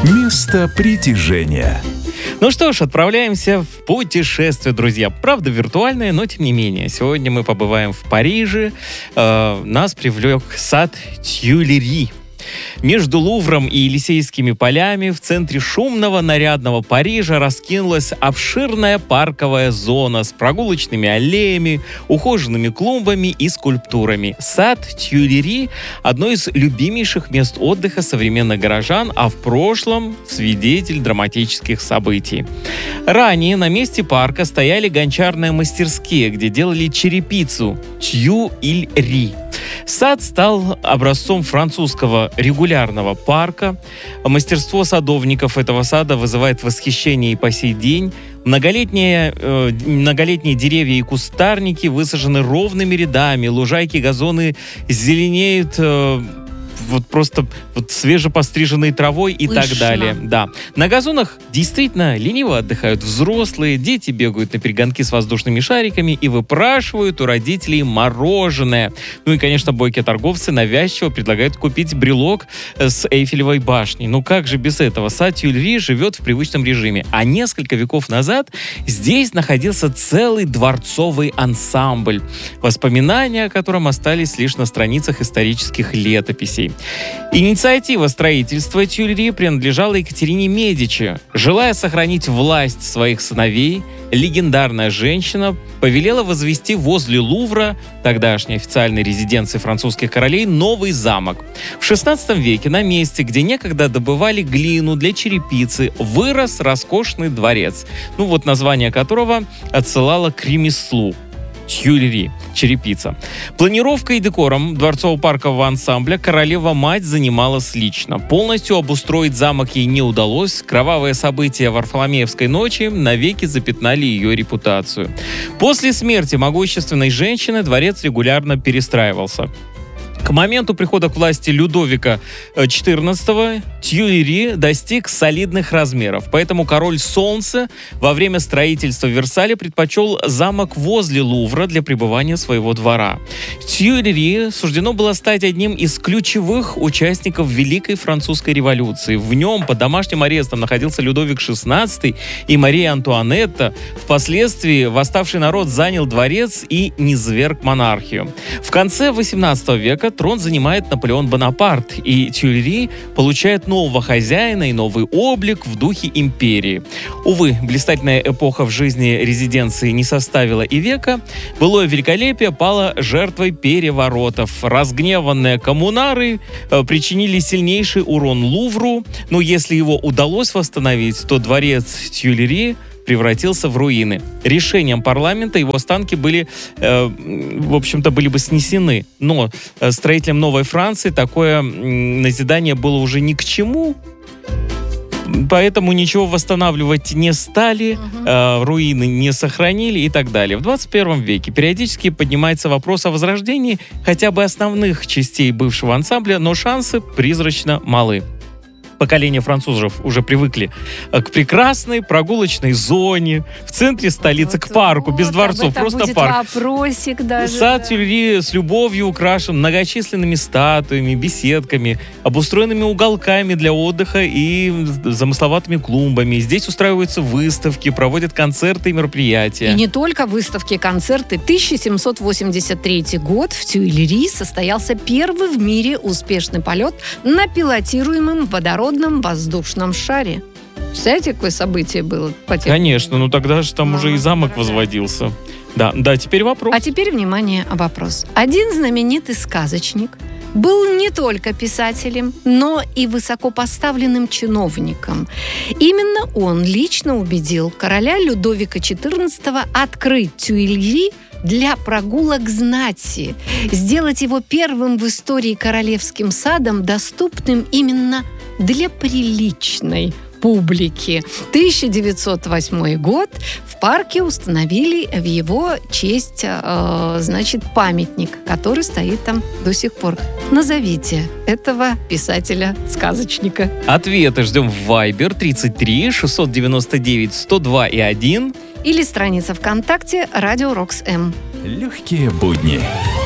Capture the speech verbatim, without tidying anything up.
Место притяжения. Ну что ж, отправляемся в путешествие, друзья. Правда, виртуальное, но тем не менее. Сегодня мы побываем в Париже. Э, нас привлек сад Тюильри. Между Лувром и Елисейскими полями в центре шумного нарядного Парижа раскинулась обширная парковая зона с прогулочными аллеями, ухоженными клумбами и скульптурами. Сад Тюильри – одно из любимейших мест отдыха современных горожан, а в прошлом – свидетель драматических событий. Ранее на месте парка стояли гончарные мастерские, где делали черепицу Тюильри. Сад стал образцом французского регулярного парка. Мастерство садовников этого сада вызывает восхищение и по сей день. Многолетние, э, многолетние деревья и кустарники высажены ровными рядами, лужайки, газоны зеленеют э, вот просто вот свежепостриженной травой и Пышно. так далее. Да. На газонах действительно лениво отдыхают взрослые, дети бегают на перегонки с воздушными шариками и выпрашивают у родителей мороженое. Ну и, конечно, бойкие торговцы навязчиво предлагают купить брелок с Эйфелевой башней. Ну как же без этого? Сад Тюильри живет в привычном режиме. А несколько веков назад здесь находился целый дворцовый ансамбль, воспоминания о котором остались лишь на страницах исторических летописей. Инициатива строительства Тюильри принадлежала Екатерине Медичи. Желая сохранить власть своих сыновей, легендарная женщина повелела возвести возле Лувра, тогдашней официальной резиденции французских королей, новый замок. В шестнадцатом веке на месте, где некогда добывали глину для черепицы, вырос роскошный дворец, ну вот название которого отсылало к ремеслу. Тюильри, черепица. Планировкой и декором дворцово-паркового ансамбля королева-мать занималась лично. Полностью обустроить замок ей не удалось. Кровавые события Варфоломеевской ночи навеки запятнали ее репутацию. После смерти могущественной женщины дворец регулярно перестраивался. К моменту прихода к власти Людовика четырнадцатого Тюильри достиг солидных размеров, поэтому король Солнца во время строительства в Версале предпочел замок возле Лувра для пребывания своего двора. Тюильри суждено было стать одним из ключевых участников Великой Французской революции. В нем под домашним арестом находился Людовик шестнадцатый и Мария Антуанетта. Впоследствии восставший народ занял дворец и низвергг монархию. В конце восемнадцатого века трон занимает Наполеон Бонапарт, и Тюильри получает нового хозяина и новый облик в духе империи. Увы, блистательная эпоха в жизни резиденции не составила и века. Былое великолепие пало жертвой переворотов. Разгневанные коммунары э, причинили сильнейший урон Лувру, но если его удалось восстановить, то дворец Тюильри превратился в руины. Решением парламента его останки были, э, в общем-то, были бы снесены. Но э, строителям Новой Франции такое э, назидание было уже ни к чему, поэтому ничего восстанавливать не стали, угу. э, руины не сохранили и так далее. В двадцать первом веке периодически поднимается вопрос о возрождении хотя бы основных частей бывшего ансамбля, но шансы призрачно малы. Поколения французов уже привыкли к прекрасной прогулочной зоне в центре столицы, вот, к парку, вот, без дворцов, просто будет парк. Вопросик даже. Сад да. Тюильри с любовью украшен многочисленными статуями, беседками, обустроенными уголками для отдыха и замысловатыми клумбами. Здесь устраиваются выставки, проводят концерты и мероприятия. И не только выставки и концерты. тысяча семьсот восемьдесят третий год в Тюильри состоялся первый в мире успешный полет на пилотируемом водородном воздушном шаре. Представляете, какое событие было? Конечно, ну тогда же там Мама уже и замок дорогая. возводился. Да, да, теперь вопрос. А теперь, внимание, вопрос. Один знаменитый сказочник был не только писателем, но и высокопоставленным чиновником. Именно он лично убедил короля Людовика четырнадцатого открыть Тюильри для прогулок знати, сделать его первым в истории королевским садом, доступным именно для приличной публики. тысяча девятьсот восьмой год в парке установили в его честь, э, значит, памятник, который стоит там до сих пор. Назовите этого писателя-сказочника. Ответы ждем в Viber тридцать три шестьсот девяносто девять сто два и один Или страница ВКонтакте «Радио Рокс М». Легкие будни.